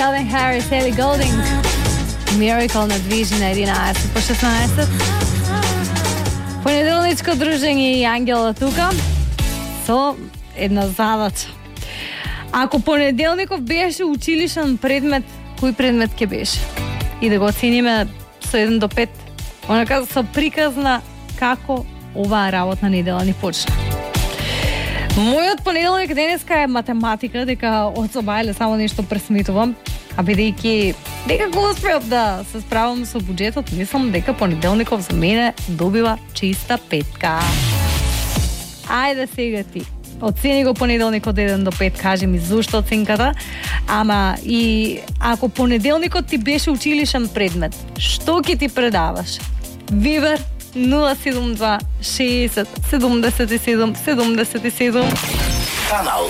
Calvin Harris, Ellie Goulding. Miracle на движи на 11 по 16. Понеделничко дружење и Ангела тука со една задача. Ако понеделников беше училишен предмет, кој предмет ќе беше? И да го оцениме со 1 до 5. Онака со приказна како оваа работна недела ни почна. Мојот понеделник денеска е математика, дека од собајле само нешто пресметувам, а бидејќи дека го успеав да се справам со буџетот, мислам дека понеделников за мене добива чиста петка. Ајде сега ти. Оцени го понеделникот 1 до 5, кажи ми зошто оценката, ама и ако понеделникот ти беше училишен предмет, што ќе ти предаваш? Вибер 072 60 77 77. Канал